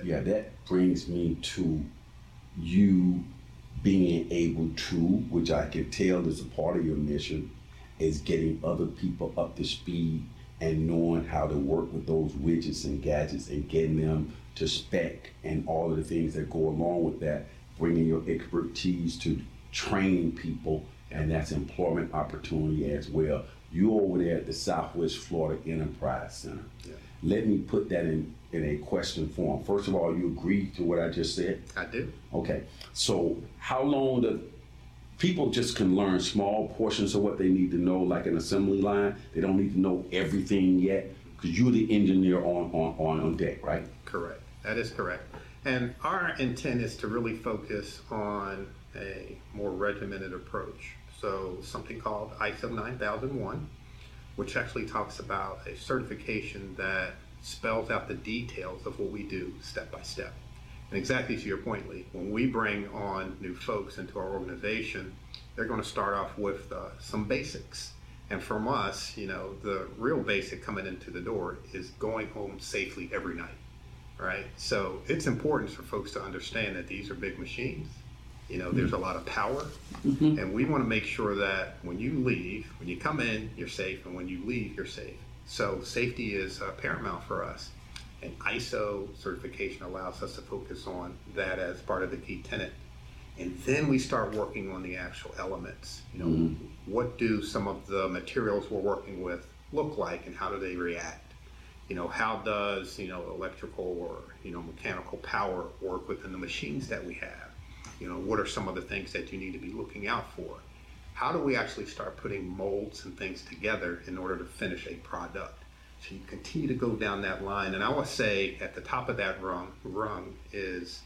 that brings me to you being able to, which I can tell is a part of your mission, is getting other people up to speed and knowing how to work with those widgets and gadgets and getting them to spec and all of the things that go along with that, bringing your expertise to train people, and that's employment opportunity as well. You're over there at the Southwest Florida Enterprise Center. Yeah. Let me put that in a question form. First of all, you agree to what I just said? I do. Okay. So how long do people just can learn small portions of what they need to know, like an assembly line? They don't need to know everything yet because you're the engineer on deck, right? Correct. That is correct. And our intent is to really focus on a more regimented approach. So something called ISO 9001, which actually talks about a certification that spells out the details of what we do step by step. And exactly to your point, Lee, when we bring on new folks into our organization, they're going to start off with some basics. And from us, the real basic coming into the door is going home safely every night, right? So it's important for folks to understand that these are big machines. There's a lot of power, and we want to make sure that when you come in, you're safe, and when you leave, you're safe. So safety is paramount for us, and ISO certification allows us to focus on that as part of the key tenet. And then we start working on the actual elements. What do some of the materials we're working with look like, and how do they react? How does electrical or mechanical power work within the machines that we have? What are some of the things that you need to be looking out for? How do we actually start putting molds and things together in order to finish a product? So you continue to go down that line. And I would say at the top of that rung is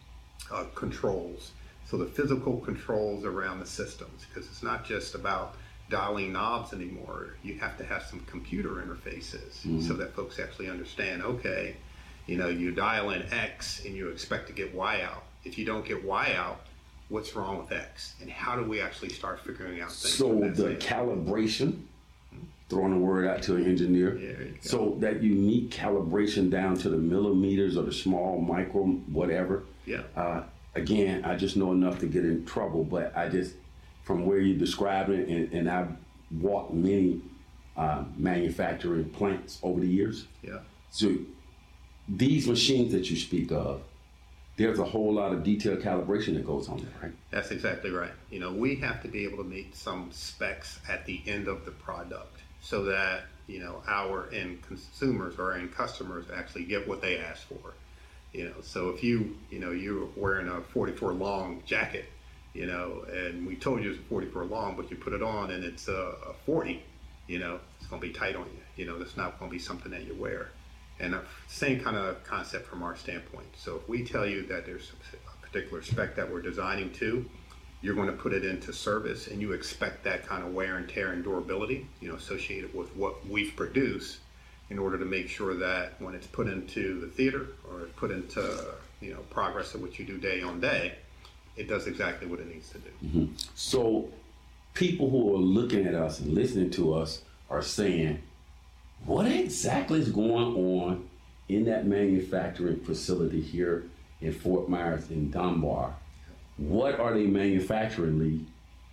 controls. So the physical controls around the systems, because it's not just about dialing knobs anymore. You have to have some computer interfaces so that folks actually understand, okay, you dial in X and you expect to get Y out. If you don't get Y out, what's wrong with X? And how do we actually start figuring out things? So the calibration, throwing a word out to an engineer. So that unique calibration down to the millimeters or the small micro, whatever. Yeah. Again, I just know enough to get in trouble, but from where you describe it, and I've walked many manufacturing plants over the years. Yeah. So these machines that you speak of, there's a whole lot of detailed calibration that goes on there, right? That's exactly right. We have to be able to meet some specs at the end of the product so that, our end consumers or end customers actually get what they ask for. So if you're wearing a 44 long jacket, and we told you it's 44 long, but you put it on and it's a 40, it's going to be tight on you. That's not going to be something that you wear. And same kind of concept from our standpoint. So if we tell you that there's a particular spec that we're designing to, you're going to put it into service, and you expect that kind of wear and tear and durability, associated with what we've produced, in order to make sure that when it's put into the theater or put into progress of what you do day on day, it does exactly what it needs to do. So people who are looking at us and listening to us are saying, what exactly is going on in that manufacturing facility here in Fort Myers in Dunbar? What are they manufacturing, Lee?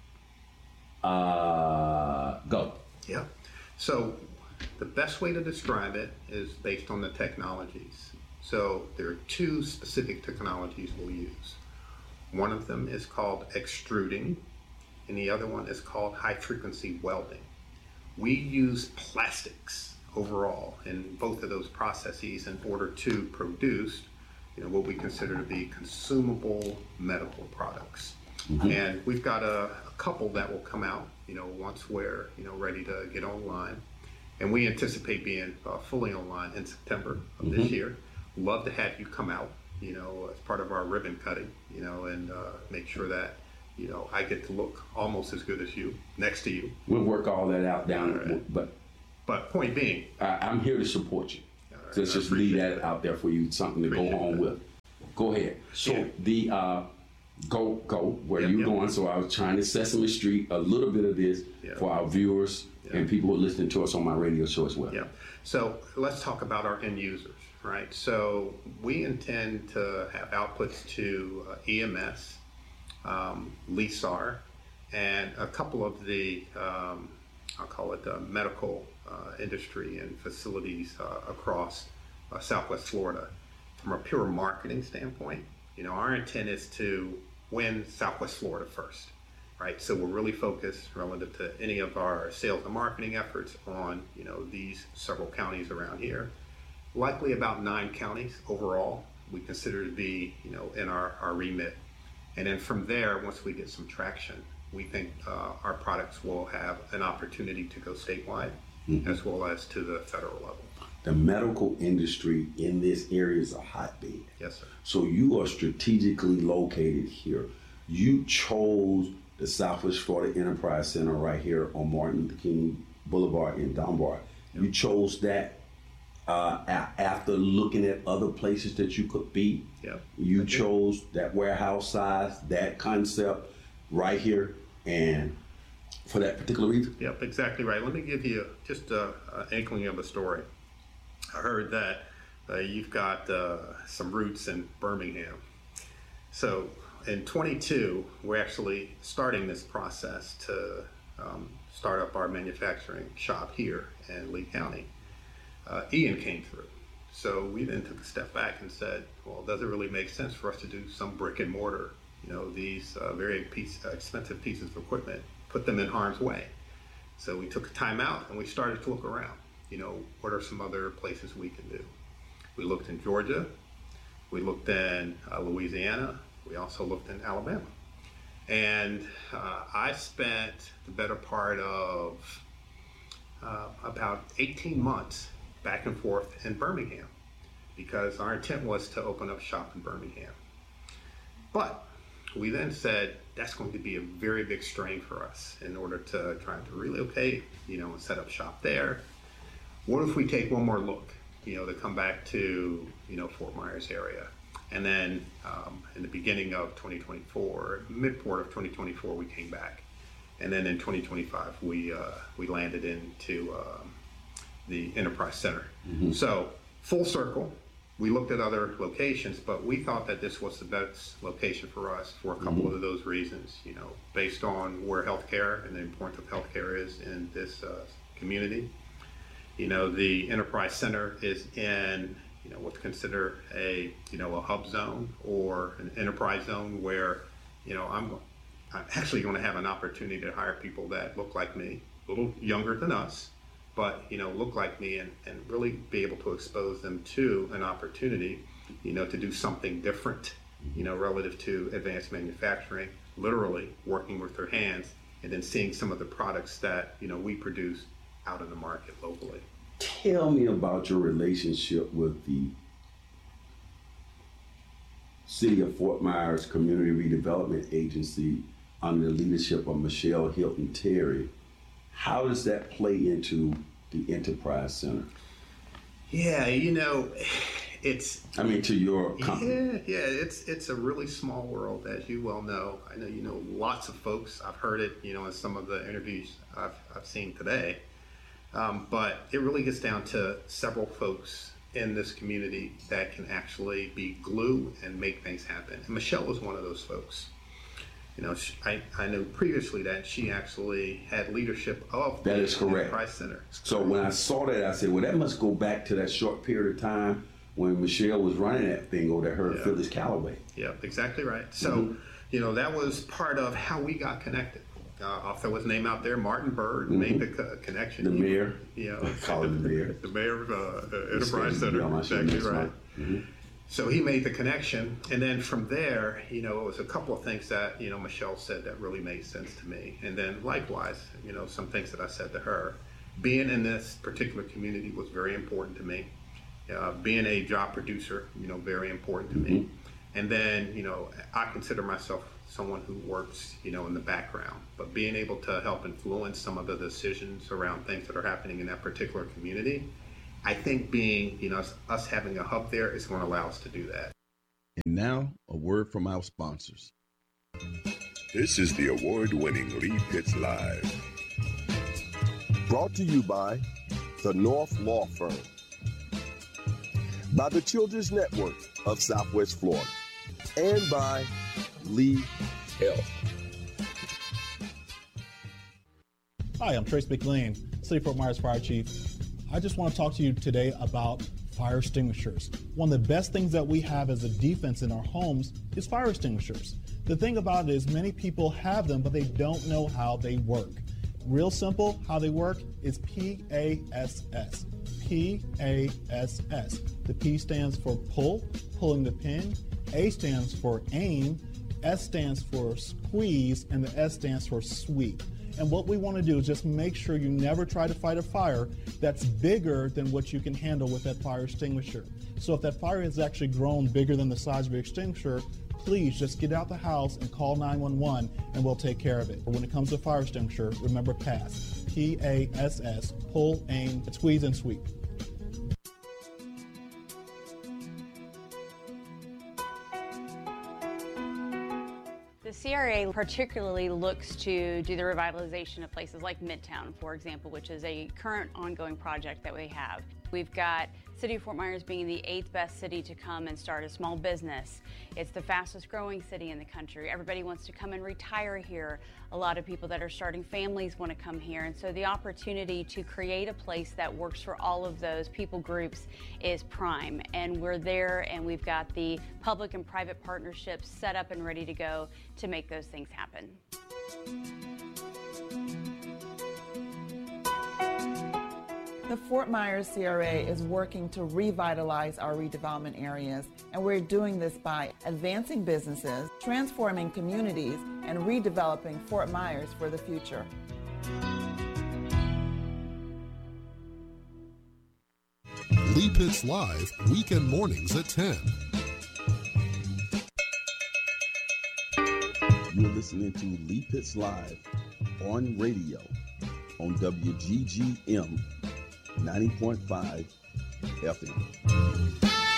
Go. Yeah. So the best way to describe it is based on the technologies. So there are two specific technologies we'll use. One of them is called extruding, and the other one is called high frequency welding. We use plastics overall in both of those processes in order to produce what we consider to be consumable medical products. And we've got a couple that will come out once we're ready to get online, and we anticipate being fully online in September of this year. Love to have you come out as part of our ribbon cutting and make sure that I get to look almost as good as you next to you. We'll work all that out down, but point being, I'm here to support you. Right, let's just leave that out there for you, something to go home with. Go ahead. So the go where you going? So I was trying to Sesame Street a little bit of this for our viewers and people who are listening to us on my radio show as well. Yeah. So let's talk about our end users. right? So we intend to have outputs to EMS, LISAR, and a couple of the, I'll call it the medical industry and facilities across Southwest Florida. From a pure marketing standpoint, our intent is to win Southwest Florida first, right? So we're really focused relative to any of our sales and marketing efforts on, these several counties around here. Likely about 9 counties overall we consider to be, in our remit. And then from there, once we get some traction, we think our products will have an opportunity to go statewide as well as to the federal level. The medical industry in this area is a hotbed. Yes, sir. So you are strategically located here. You chose the Southwest Florida Enterprise Center right here on Martin Luther King Boulevard in Dunbar. Yep. You chose that after looking at other places that you could be. Yep. You chose that warehouse size, that concept right here, and for that particular reason? Yep, exactly right. Let me give you just an inkling of a story. I heard that you've got some roots in Birmingham. So in 22, we're actually starting this process to start up our manufacturing shop here in Lee County. Ian came through. So we then took a step back and said, well, does it really make sense for us to do some brick and mortar, these very expensive pieces of equipment, put them in harm's way? So we took a time out and we started to look around. What are some other places we can do? We looked in Georgia, we looked in Louisiana, we also looked in Alabama. And I spent the better part of about 18 months back and forth in Birmingham because our intent was to open up shop in Birmingham. But we then said that's going to be a very big strain for us in order to try to relocate, and set up shop there. What if we take one more look, to come back to, Fort Myers area? And then in the beginning of 2024, mid-port of 2024, we came back. And then in 2025, we landed into the Enterprise Center. Mm-hmm. So full circle, we looked at other locations, but we thought that this was the best location for us for a couple of those reasons, based on where healthcare and the importance of healthcare is in this community. The Enterprise Center is in, what's considered a hub zone or an enterprise zone where, I'm actually going to have an opportunity to hire people that look like me, a little younger than us, but, look like me and really be able to expose them to an opportunity, to do something different, relative to advanced manufacturing, literally working with their hands and then seeing some of the products that, we produce out in the market locally. Tell me about your relationship with the City of Fort Myers Community Redevelopment Agency under the leadership of Michelle Hilton Terry. How does that play into the Enterprise Center? Yeah, it's... to your company. Yeah, it's a really small world, as you well know. I know you know lots of folks. I've heard it, in some of the interviews I've seen today. But it really gets down to several folks in this community that can actually be glue and make things happen. And Michelle was one of those folks. I know previously that she actually had leadership of that is correct. Enterprise Center. So when I saw that, I said, well, that must go back to that short period of time when Michelle was running that thing over there, her Phyllis Callaway. Yeah, exactly right. So, that was part of how we got connected. I'll throw his name out there. Martin Bird made the connection. The mayor. Call him the mayor. The mayor of Enterprise Center. Exactly right. Mm-hmm. So he made the connection, and then from there, it was a couple of things that Michelle said that really made sense to me, and then likewise, some things that I said to her. Being in this particular community was very important to me. Being a job producer, very important to me, and then I consider myself someone who works, in the background, but being able to help influence some of the decisions around things that are happening in that particular community, I think being, us having a hub there is going to allow us to do that. And now, a word from our sponsors. This is the award-winning Lee Pitts Live. Brought to you by the North Law Firm. by the Children's Network of Southwest Florida and by Lee Health. Hi, I'm Trace McLean, City of Fort Myers Fire Chief. I just want to talk to you today about fire extinguishers. One of the best things that we have as a defense in our homes is fire extinguishers. The thing about it is many people have them, but they don't know how they work. Real simple, how they work is PASS. PASS. The P stands for pull, pulling the pin. A stands for aim. S stands for squeeze, and the S stands for sweep. And what we want to do is just make sure you never try to fight a fire that's bigger than what you can handle with that fire extinguisher. So if that fire has actually grown bigger than the size of your extinguisher, please just get out the house and call 911 and we'll take care of it. But when it comes to fire extinguisher, remember PASS. PASS, pull, aim, squeeze, and sweep. The CRA particularly looks to do the revitalization of places like Midtown, for example, which is a current ongoing project that we have. We've got City of Fort Myers being the 8th best city to come and start a small business. It's the fastest growing city in the country. Everybody wants to come and retire here. A lot of people that are starting families want to come here. And so the opportunity to create a place that works for all of those people groups is prime. And we're there, and we've got the public and private partnerships set up and ready to go to make those things happen. The Fort Myers CRA is working to revitalize our redevelopment areas, and we're doing this by advancing businesses, transforming communities, and redeveloping Fort Myers for the future. Lee Pitts Live, weekend mornings at 10. You're listening to Lee Pitts Live on radio on WGGM 90.5 FM.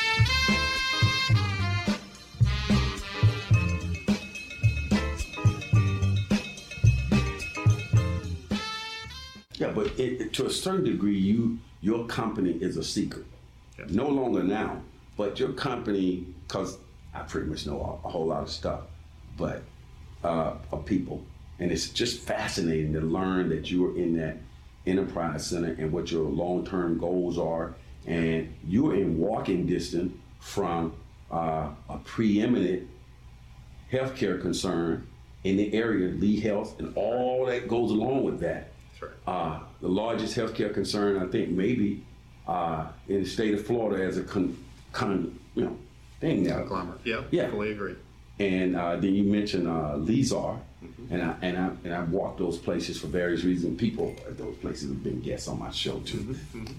Yeah, but to a certain degree, your company is a secret. Yeah. No longer now, but your company, because I pretty much know a whole lot of stuff, but of people, and it's just fascinating to learn that you are in that enterprise center and what your long-term goals are, and you're in walking distance from a preeminent healthcare concern in the area, Lee Health, and all that goes along with that. That's right. The largest healthcare concern, I think, maybe in the state of Florida as a thing now. Conglomerate. Yeah, fully agree. And then you mentioned Lezar, and I've walked those places for various reasons. People at those places have been guests on my show too.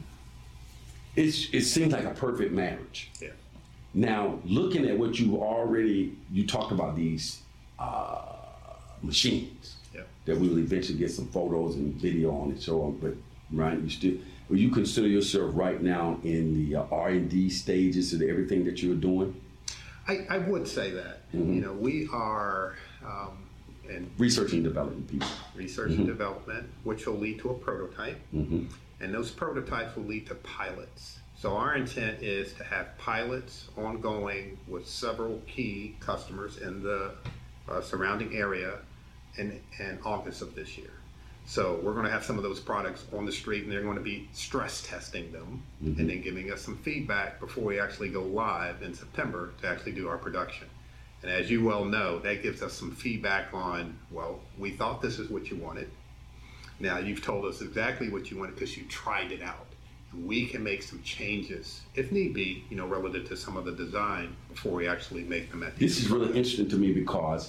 It seems like a perfect marriage. Yeah. Now, looking at what you talked about these machines that we will eventually get some photos and video on and so on. But Ryan, will you consider yourself right now in the R&D stages of everything that you're doing? I would say that. You know, we are in research and development people. Research and development, which will lead to a prototype, and those prototypes will lead to pilots. So our intent is to have pilots ongoing with several key customers in the surrounding area in August of this year. So we're going to have some of those products on the street, and they're going to be stress testing them and then giving us some feedback before we actually go live in September to actually do our production. And as you well know, that gives us some feedback on, well, we thought this is what you wanted. Now you've told us exactly what you wanted because you tried it out. And we can make some changes, if need be, relative to some of the design before we actually make them at the This is really interesting to me because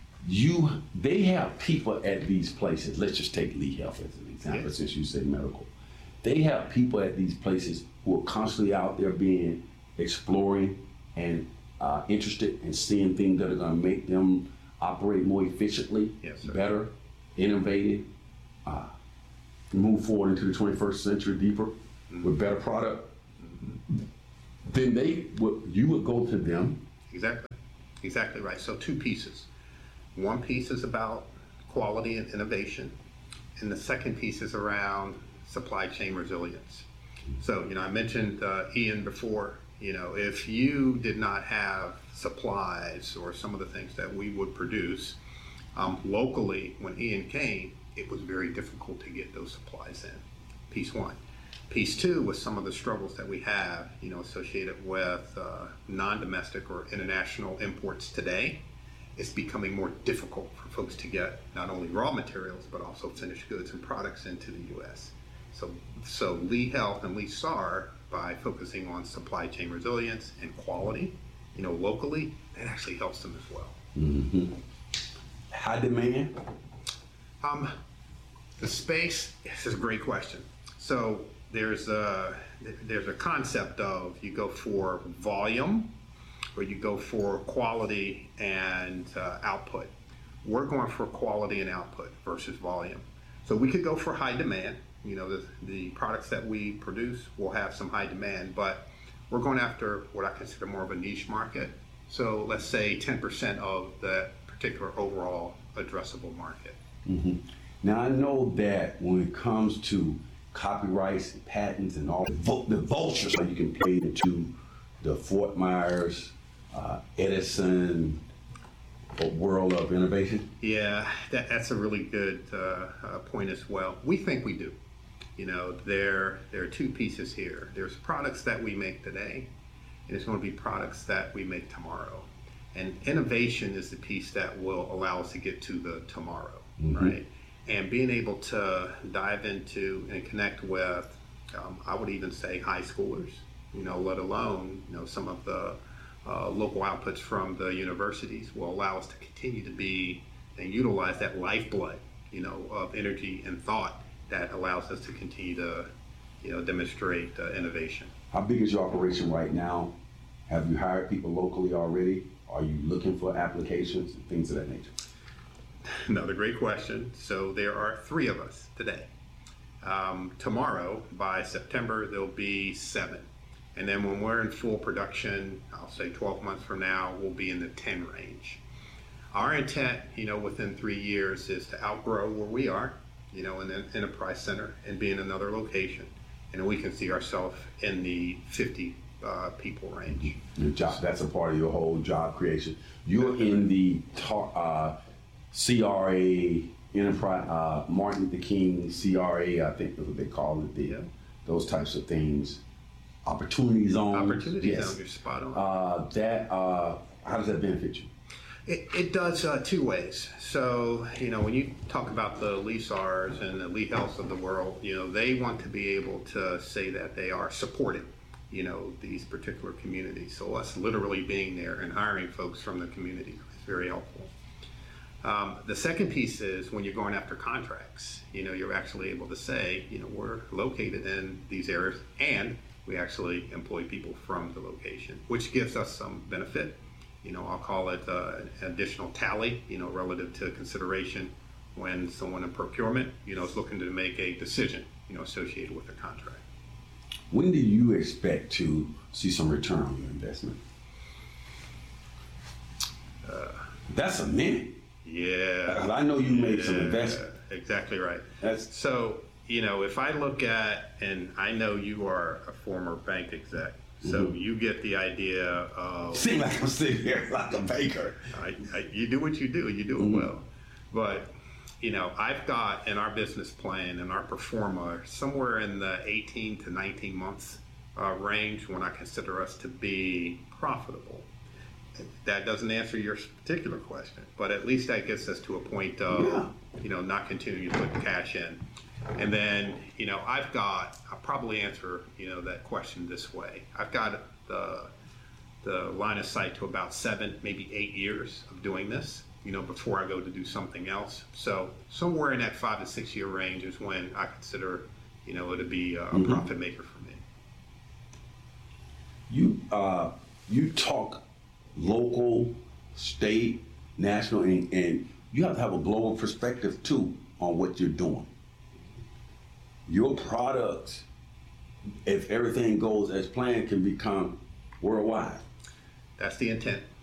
they have people at these places. Let's just take Lee Health as an example, since you said medical. They have people at these places who are constantly out there exploring and interested in seeing things that are going to make them operate more efficiently, better, innovative, move forward into the 21st century deeper with better product. Then you would go to them. Exactly right. So two pieces. One piece is about quality and innovation, and the second piece is around supply chain resilience. So, I mentioned Ian before. If you did not have supplies or some of the things that we would produce locally when Ian came, it was very difficult to get those supplies in. Piece one. Piece two was some of the struggles that we have, associated with non-domestic or international imports today. It's becoming more difficult for folks to get not only raw materials, but also finished goods and products into the U.S. So Lee Health and Lee SAR, by focusing on supply chain resilience and quality, locally, that actually helps them as well. Mm-hmm. High demand? The space, this is a great question. So there's a concept of you go for volume or you go for quality and output. We're going for quality and output versus volume. So we could go for high demand. The products that we produce will have some high demand, but we're going after what I consider more of a niche market. So let's say 10% of that particular overall addressable market. Mm-hmm. Now I know that when it comes to copyrights and patents and all the vultures, so you can play into the Fort Myers, Edison world of innovation. Yeah, that's a really good point as well. We think we do. There are two pieces here. There's products that we make today, and there's going to be products that we make tomorrow. And innovation is the piece that will allow us to get to the tomorrow, right? And being able to dive into and connect with, I would even say high schoolers, let alone, some of the local outputs from the universities will allow us to continue to be and utilize that lifeblood, of energy and thought that allows us to continue to, demonstrate innovation. How big is your operation right now? Have you hired people locally already? Are you looking for applications and things of that nature? Another great question. So there are 3 of us today. Tomorrow, by September, there'll be 7. And then when we're in full production, I'll say 12 months from now, we'll be in the 10 range. Our intent, within 3 years is to outgrow where we are, in an enterprise center and be in another location. And we can see ourselves in the 50 people range. Your job, that's a part of your whole job creation. You're in the CRA enterprise, Martin Luther King CRA, I think that's what they call it. Those types of things. Opportunity zones. Opportunity zone, you're spot on. How does that benefit you? It does 2 ways. So, when you talk about the Lee SARs and the Lee Healths of the world, they want to be able to say that they are supporting, these particular communities. So us literally being there and hiring folks from the community is very helpful. The second piece is when you're going after contracts, you're actually able to say, we're located in these areas and we actually employ people from the location, which gives us some benefit. I'll call it an additional tally, relative to consideration when someone in procurement, is looking to make a decision, associated with a contract. When do you expect to see some return on your investment? That's a minute. Yeah. I know you made some investment. Exactly right. So, if I look at, and I know you are a former bank exec, so you get the idea of... Seem like I'm sitting here like a banker. You do what you do it well. But, I've got in our business plan and our pro forma somewhere in the 18 to 19 months range when I consider us to be profitable. That doesn't answer your particular question, but at least that gets us to a point of, not continuing to put cash in. And then, I'll probably answer, that question this way. I've got the line of sight to about 7, maybe 8 years of doing this, before I go to do something else. So somewhere in that 5 to 6 year range is when I consider, it to be a profit maker for me. You talk local, state, national, and you have to have a global perspective too on what you're doing. Your products, if everything goes as planned, can become worldwide. That's the intent.